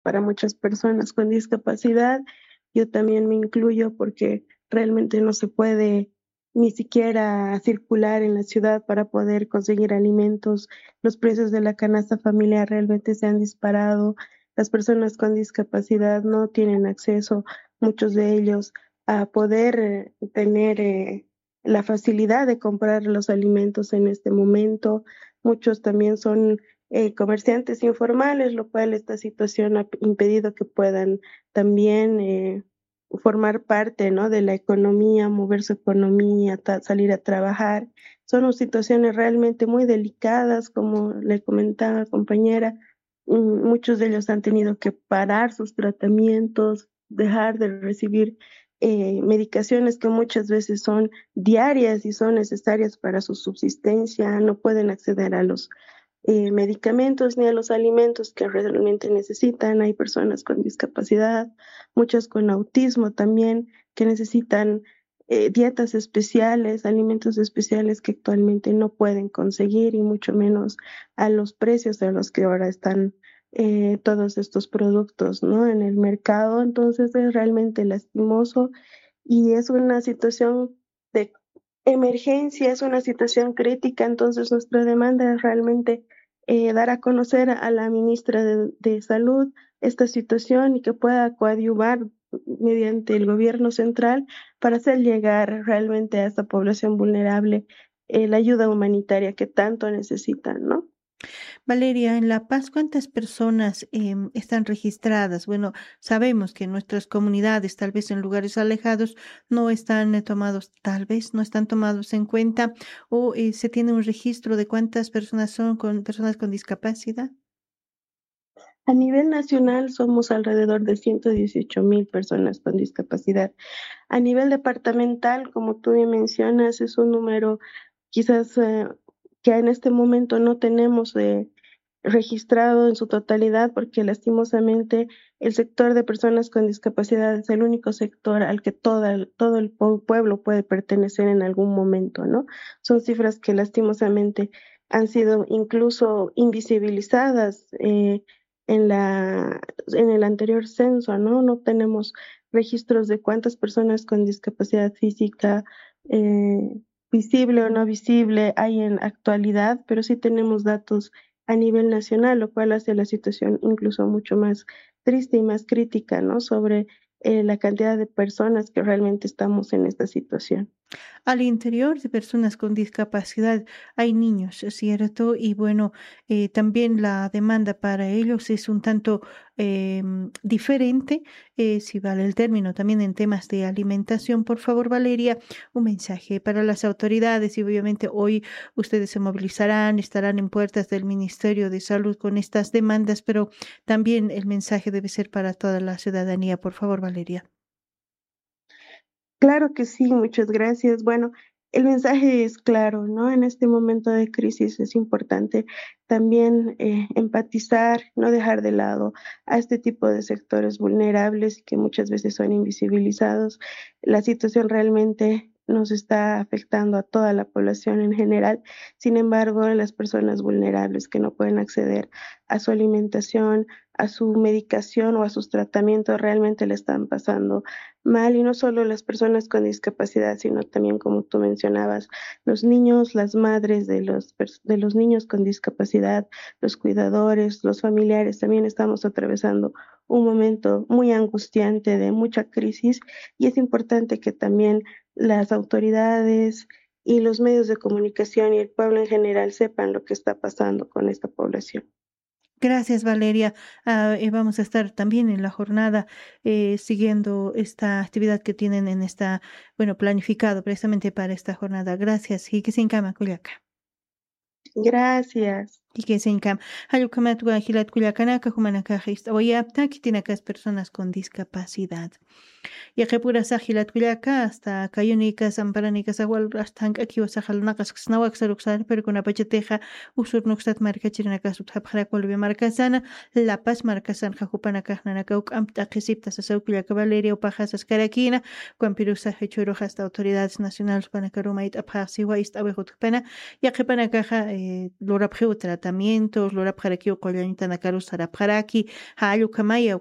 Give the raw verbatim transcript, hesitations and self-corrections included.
para muchas personas con discapacidad. Yo también me incluyo porque realmente no se puede ni siquiera circular en la ciudad para poder conseguir alimentos. Los precios de la canasta familiar realmente se han disparado. Las personas con discapacidad no tienen acceso, muchos de ellos, a poder eh, tener eh, la facilidad de comprar los alimentos en este momento. Muchos también son eh, comerciantes informales, lo cual esta situación ha impedido que puedan también eh, formar parte, ¿no?, de la economía, mover su economía, ta salir a trabajar. Son situaciones realmente muy delicadas, como le comentaba, compañera. Mm, muchos de ellos han tenido que parar sus tratamientos, dejar de recibir eh, medicaciones que muchas veces son diarias y son necesarias para su subsistencia, no pueden acceder a los eh, medicamentos ni a los alimentos que realmente necesitan. Hay personas con discapacidad, muchas con autismo también, que necesitan eh, dietas especiales, alimentos especiales que actualmente no pueden conseguir y mucho menos a los precios a los que ahora están eh, todos estos productos, ¿no?, en el mercado. Entonces es realmente lastimoso y es una situación de emergencia, es una situación crítica. Entonces nuestra demanda es realmente eh, dar a conocer a la ministra de, de Salud esta situación y que pueda coadyuvar mediante el gobierno central para hacer llegar realmente a esta población vulnerable eh, la ayuda humanitaria que tanto necesitan, ¿no? Valeria, en La Paz, ¿cuántas personas em, están registradas? Bueno, sabemos que nuestras comunidades, tal vez en lugares alejados, no están eh, tomados, tal vez no están tomados en cuenta, o eh, se tiene un registro de cuántas personas son con personas con discapacidad. A nivel nacional somos alrededor de ciento dieciocho mil personas con discapacidad. A nivel departamental, como tú bien mencionas, es un número quizás eh, que en este momento no tenemos eh, registrado en su totalidad, porque lastimosamente el sector de personas con discapacidad es el único sector al que toda, el- todo el pue- pueblo puede pertenecer en algún momento, ¿no? Son cifras que lastimosamente han sido incluso invisibilizadas eh, en la, en el anterior censo, ¿no? No tenemos registros de cuántas personas con discapacidad física, eh, visible o no visible, hay en actualidad, pero sí tenemos datos a nivel nacional, lo cual hace la situación incluso mucho más triste y más crítica, ¿no?, sobre eh, la cantidad de personas que realmente estamos en esta situación. Al interior de personas con discapacidad hay niños, ¿es cierto? Y bueno, eh, también la demanda para ellos es un tanto em, diferente, eh, si vale el término, también en temas de alimentación. Por favor, Valeria, un mensaje para las autoridades y obviamente hoy ustedes se movilizarán, estarán en puertas del Ministerio de Salud con estas demandas, pero también el mensaje debe ser para toda la ciudadanía. Por favor, Valeria. Claro que sí, muchas gracias. Bueno, el mensaje es claro, ¿no? En este momento de crisis es importante también eh, empatizar, no dejar de lado a este tipo de sectores vulnerables que muchas veces son invisibilizados. La situación realmente nos está afectando a toda la población en general. Sin embargo, las personas vulnerables que no pueden acceder a su alimentación, a su medicación o a sus tratamientos realmente le están pasando mal, y no solo las personas con discapacidad, sino también, como tú mencionabas, los niños, las madres de los, pers- de los niños con discapacidad, los cuidadores, los familiares. También estamos atravesando un momento muy angustiante de mucha crisis y es importante que también las autoridades y los medios de comunicación y el pueblo en general sepan lo que está pasando con esta población. Gracias, Valeria. Ah, eh, vamos a estar también en la jornada eh, siguiendo esta actividad que tienen en esta, bueno, planificado precisamente para esta jornada. Gracias. Y que sin cama, Culiaca. Gracias. Y que sin cama. Hayucamat, Guajilat, Culiacanaca, Jumanacajista. Oye, apta, que tiene acá personas con discapacidad. Yaqipura saqilatkullaka hasta kayunika samparanika sawal hasta hanq'aki wasajalunaqas qsnawak saruqsana pero kunapachatiqa usurnuqstat markachirinaqa sutqapaqra Colombia markasana La Paz markasanja hupanakaq nanaka uk amta qisipta sasawkullaka Valeria upajasas karakina kuanpirusa hechuruja hasta autoridades nacionales panakaruma it apajaq siwa ist awejutqpana yaqipana kaja eh, lurapji tratamientos, lorapjaraki oqollañita nakaru sarapjaraki, ha'allu kamaya